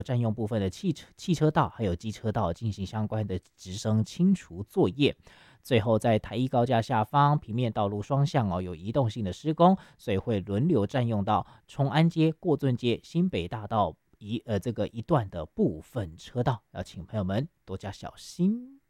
占用部分的汽车道还有机车道进行相关的直升清除作业。最后，在台一高架下方平面道路双向有移动性的施工，所以会轮流占用到崇安街、过圳街、新北大道这个一段的部分车道，要请朋友们多加小心。